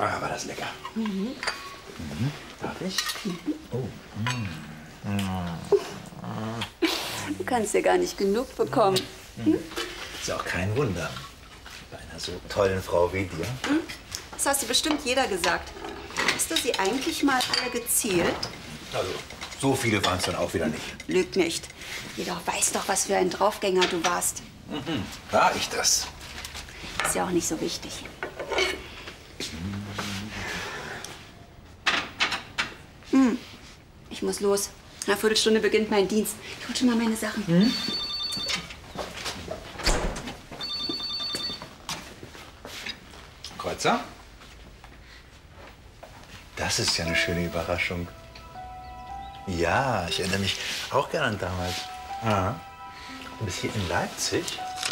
Ah, war das lecker. Mhm. Darf ich? Oh. Du kannst ja gar nicht genug bekommen. Ist ja auch kein Wunder. Bei einer so tollen Frau wie dir. Das hast du bestimmt jeder gesagt. Hast du sie eigentlich mal alle gezielt? Also, so viele waren es dann auch wieder nicht. Lüg nicht. Jeder weiß doch, was für ein Draufgänger du warst. War ich das? Ist ja auch nicht so wichtig. Ich muss los. In einer Viertelstunde beginnt mein Dienst. Ich hol schon mal meine Sachen. Kreuzer? Das ist ja eine schöne Überraschung. Ja, ich erinnere mich auch gerne an damals. Ah. Du bist hier in Leipzig?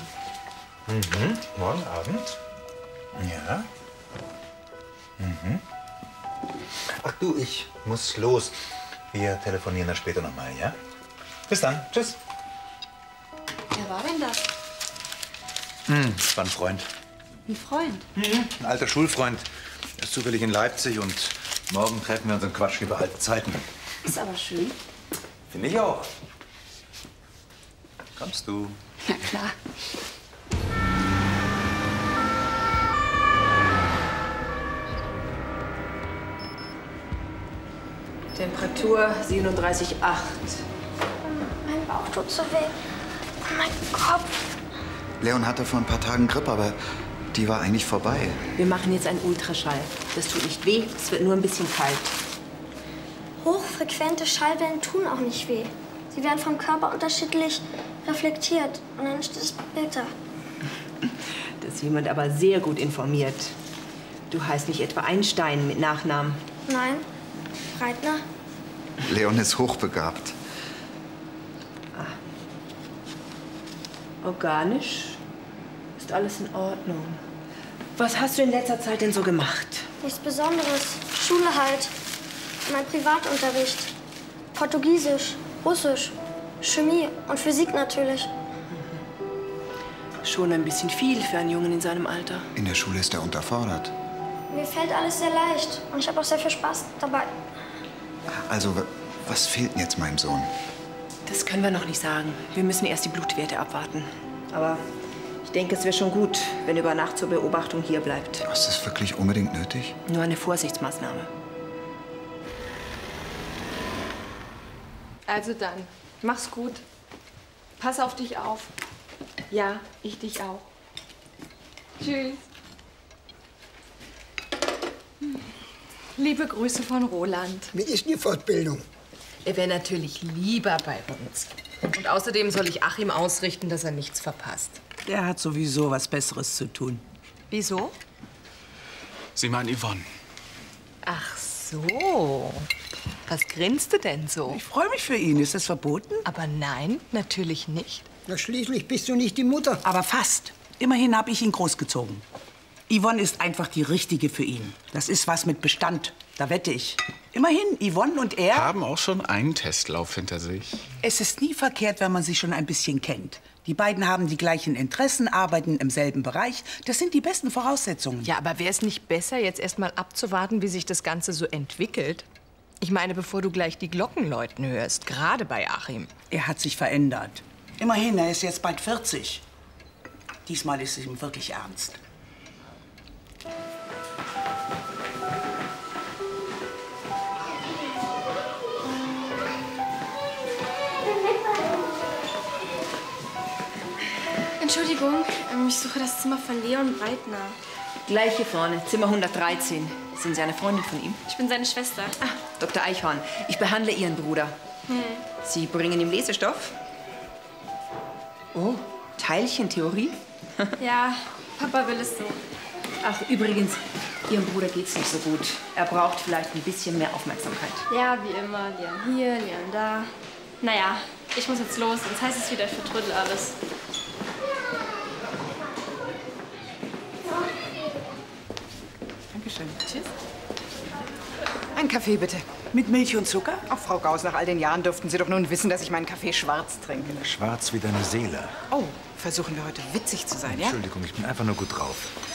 Morgen Abend? Ja. Ach du, ich muss los. Wir telefonieren dann später noch mal, ja? Bis dann. Tschüss. Wer war denn das? Das war ein Freund. Ein Freund? Ein alter Schulfreund. Er ist zufällig in Leipzig und morgen treffen wir uns und quatschen über alte Zeiten. Ist aber schön. Finde ich auch. Kommst du? Ja, klar. Temperatur 37,8. Mein Bauch tut so weh. Mein Kopf. Leon hatte vor ein paar Tagen Grippe, aber die war eigentlich vorbei. Wir machen jetzt einen Ultraschall. Das tut nicht weh, es wird nur ein bisschen kalt. Hochfrequente Schallwellen tun auch nicht weh. Sie werden vom Körper unterschiedlich reflektiert und dann ist es bitter. Da ist jemand aber sehr gut informiert. Du heißt nicht etwa Einstein mit Nachnamen. Nein, Breitner. Leon ist hochbegabt. Organisch ist alles in Ordnung. Was hast du in letzter Zeit denn so gemacht? Nichts Besonderes. Schule halt. Mein Privatunterricht. Portugiesisch, Russisch, Chemie und Physik natürlich. Schon ein bisschen viel für einen Jungen in seinem Alter. In der Schule ist er unterfordert. Mir fällt alles sehr leicht und ich habe auch sehr viel Spaß dabei. Also, was fehlt denn jetzt meinem Sohn? Das können wir noch nicht sagen. Wir müssen erst die Blutwerte abwarten. Aber ich denke, es wäre schon gut, wenn er über Nacht zur Beobachtung hier bleibt. Ist das wirklich unbedingt nötig? Nur eine Vorsichtsmaßnahme. Also dann, mach's gut. Pass auf dich auf. Ja, ich dich auch. Tschüss. Liebe Grüße von Roland. Wie ist die Fortbildung? Er wäre natürlich lieber bei uns. Und außerdem soll ich Achim ausrichten, dass er nichts verpasst. Der hat sowieso was Besseres zu tun. Wieso? Sie meinen Yvonne. Ach so. Was grinst du denn so? Ich freue mich für ihn. Ist das verboten? Aber nein, natürlich nicht. Na, schließlich bist du nicht die Mutter. Aber fast. Immerhin habe ich ihn großgezogen. Yvonne ist einfach die Richtige für ihn. Das ist was mit Bestand. Da wette ich. Immerhin, Yvonne und er... Haben auch schon einen Testlauf hinter sich. Es ist nie verkehrt, wenn man sich schon ein bisschen kennt. Die beiden haben die gleichen Interessen, arbeiten im selben Bereich. Das sind die besten Voraussetzungen. Ja, aber wäre es nicht besser, jetzt erst mal abzuwarten, wie sich das Ganze so entwickelt? Ich meine, bevor du gleich die Glocken läuten hörst, gerade bei Achim. Er hat sich verändert. Immerhin, er ist jetzt bald 40. Diesmal ist es ihm wirklich ernst. Entschuldigung, ich suche das Zimmer von Leon Breitner. Gleich hier vorne, Zimmer 113. Sind Sie eine Freundin von ihm? Ich bin seine Schwester. Ah, Dr. Eichhorn. Ich behandle Ihren Bruder. Sie bringen ihm Lesestoff? Oh, Teilchentheorie? Ja, Papa will es so. Ach, übrigens, Ihrem Bruder geht's nicht so gut. Er braucht vielleicht ein bisschen mehr Aufmerksamkeit. Ja, wie immer. Leon hier, Leon da. Naja, ich muss jetzt los, sonst heißt es wieder, ich vertrödel alles. Dankeschön. Tschüss. Ein Kaffee, bitte. Mit Milch und Zucker? Ach, Frau Gauss, nach all den Jahren dürften Sie doch nun wissen, dass ich meinen Kaffee schwarz trinke. Schwarz wie deine Seele. Oh, versuchen wir heute witzig zu sein, ja? Entschuldigung, ich bin einfach nur gut drauf.